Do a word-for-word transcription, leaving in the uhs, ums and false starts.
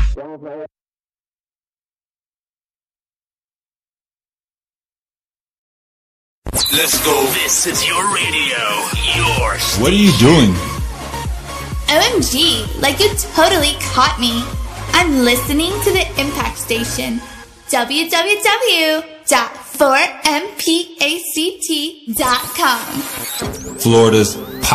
Let's go. This is your radio. Your station. What are you doing? O M G, like you totally caught me. I'm listening to the Impact Station. w w w dot four m p a c t dot com. Florida's